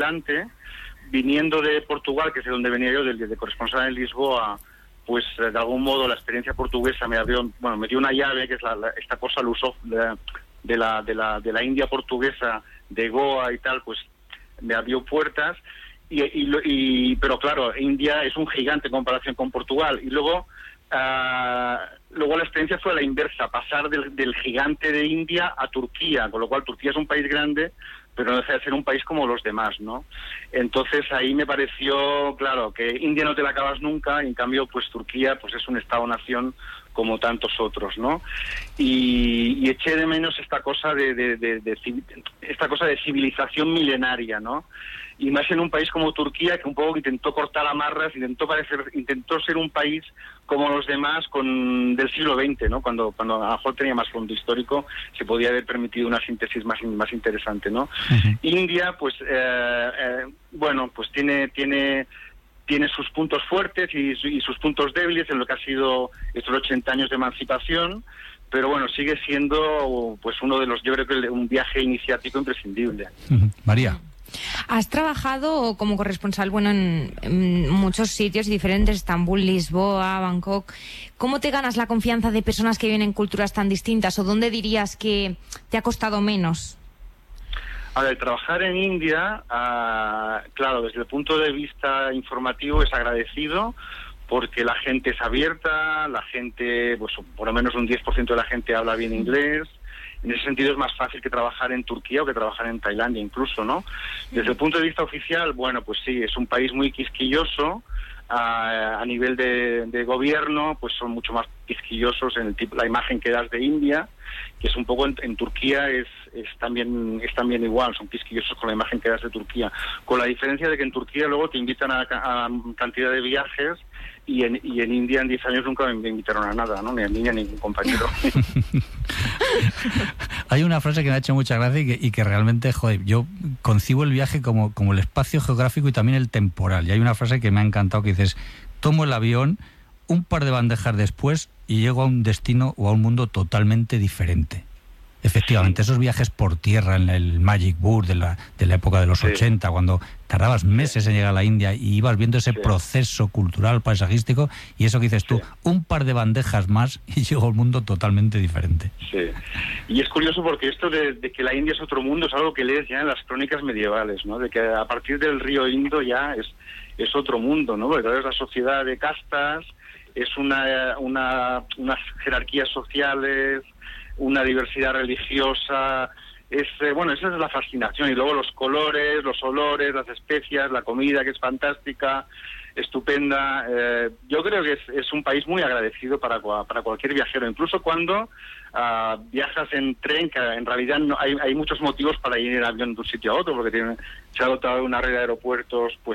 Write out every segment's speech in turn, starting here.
Dante, viniendo de Portugal, que es de donde venía yo, de corresponsal en Lisboa, pues de algún modo la experiencia portuguesa me dio una llave, que es esta cosa de la India portuguesa, de Goa y tal, pues me abrió puertas, pero claro, India es un gigante en comparación con Portugal, y luego la experiencia fue la inversa, pasar del gigante de India a Turquía, con lo cual Turquía es un país grande, pero no deja de ser un país como los demás, ¿no? Entonces ahí me pareció, claro, que India no te la acabas nunca, y en cambio, pues Turquía pues es un Estado-nación como tantos otros, ¿no? Y eché de menos esta cosa esta cosa de civilización milenaria, ¿no? Y más en un país como Turquía, que un poco intentó cortar amarras, intentó ser un país como los demás del siglo XX, ¿no? Cuando a lo mejor tenía más fondo histórico, se podía haber permitido una síntesis más interesante, ¿no? Uh-huh. India, pues, pues tiene sus puntos fuertes y sus puntos débiles en lo que ha sido estos 80 años de emancipación, pero bueno, sigue siendo pues uno de los, yo creo que un viaje iniciático imprescindible. Uh-huh. María. Has trabajado como corresponsal, en muchos sitios diferentes, Estambul, Lisboa, Bangkok. ¿Cómo te ganas la confianza de personas que viven en culturas tan distintas? ¿O dónde dirías que te ha costado menos? A ver, trabajar en India, claro, desde el punto de vista informativo es agradecido, porque la gente es abierta, la gente, pues por lo menos un 10% de la gente habla bien inglés. En ese sentido es más fácil que trabajar en Turquía o que trabajar en Tailandia incluso, ¿no? Desde el punto de vista oficial, pues sí, es un país muy quisquilloso. A nivel de gobierno, pues son mucho más quisquillosos en la imagen que das de India, que es un poco en Turquía es también igual, son quisquillosos con la imagen que das de Turquía, con la diferencia de que en Turquía luego te invitan a cantidad de viajes y en India en 10 años nunca me invitaron a nada, ¿no? Ni a mí ni a ningún compañero. Hay una frase que me ha hecho mucha gracia y que realmente, yo concibo el viaje como el espacio geográfico y también el temporal. Y hay una frase que me ha encantado que dices: tomo el avión, un par de bandejas después y llego a un destino o a un mundo totalmente diferente. Efectivamente, esos viajes por tierra en el Magic Bus de la época de los 80, cuando tardabas meses en llegar a la India y ibas viendo ese proceso cultural, paisajístico, y eso que dices tú, un par de bandejas más y llego a un mundo totalmente diferente. Sí, y es curioso porque esto de que la India es otro mundo es algo que lees ya en las crónicas medievales, ¿no? De que a partir del río Indo ya es otro mundo, ¿no? Porque es la sociedad de castas, es unas jerarquías sociales, una diversidad religiosa, esa es la fascinación, y luego los colores, los olores, las especias, la comida, que es fantástica, estupenda. Yo creo que es un país muy agradecido para cualquier viajero, incluso cuando viajas en tren, que en realidad no hay muchos motivos para ir en avión de un sitio a otro, porque se ha dotado una red de aeropuertos pues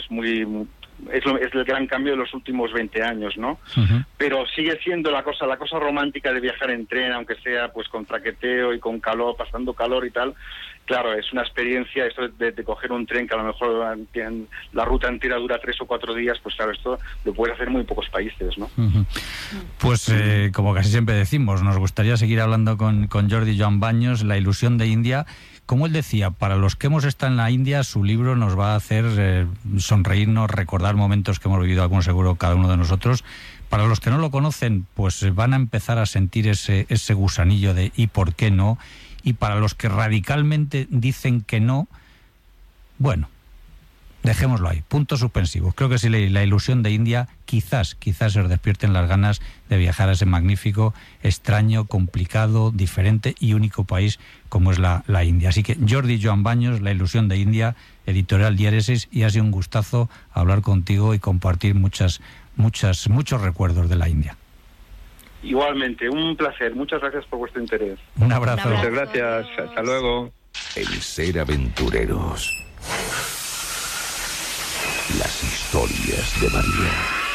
es el gran cambio de los últimos 20 años, ¿no? Uh-huh. Pero sigue siendo la cosa romántica de viajar en tren, aunque sea pues con traqueteo y con calor, pasando calor y tal. Claro, es una experiencia esto de coger un tren que a lo mejor la ruta entera dura 3 o 4 días, pues claro, esto lo pueden hacer muy pocos países, ¿no? Uh-huh. Pues como casi siempre decimos, nos gustaría seguir hablando con Jordi Joan Baños, La ilusión de India. Como él decía, para los que hemos estado en la India, su libro nos va a hacer sonreírnos, recordar momentos que hemos vivido, algunos seguro cada uno de nosotros. Para los que no lo conocen, pues van a empezar a sentir ese gusanillo de ¿y por qué no? Y para los que radicalmente dicen que no, bueno, dejémoslo ahí, puntos suspensivos. Creo que si la ilusión de India, quizás se os despierten las ganas de viajar a ese magnífico, extraño, complicado, diferente y único país como es la India. Así que Jordi Joan Baños, La ilusión de India, editorial Diéresis, y ha sido un gustazo hablar contigo y compartir muchos recuerdos de la India. Igualmente, un placer. Muchas gracias por vuestro interés. Un abrazo. Muchas gracias. Hasta luego. El ser aventureros. Las historias de María.